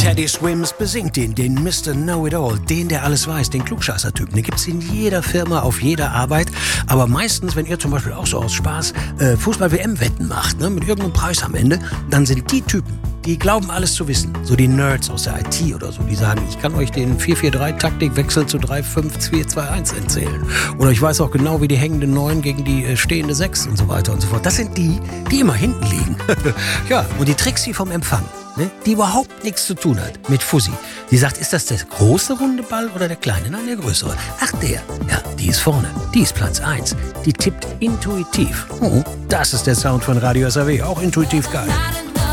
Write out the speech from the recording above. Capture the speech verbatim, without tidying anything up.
Teddy Swims besingt ihn, den Mister Know-it-all, den, der alles weiß, den Klugscheißer-Typen. Den gibt's in jeder Firma, auf jeder Arbeit. Aber meistens, wenn ihr zum Beispiel auch so aus Spaß äh, Fußball-W M-Wetten macht, ne, mit irgendeinem Preis am Ende, dann sind die Typen, die glauben alles zu wissen. So die Nerds aus der I T oder so, die sagen, ich kann euch den vier vier drei Taktikwechsel zu drei fünf vier zwei eins erzählen. Oder ich weiß auch genau, wie die hängende neun gegen die äh, stehende sechs und so weiter und so fort. Das sind die, die immer hinten liegen. Ja, und die Trixie vom Empfang, ne, die überhaupt nichts zu tun hat mit Fussi. Die sagt, ist das der große runde Ball oder der kleine? Nein, der größere. Ach, der. Ja, die ist vorne. Die ist Platz eins. Die tippt intuitiv. Oh, das ist der Sound von Radio S R W. Auch intuitiv geil.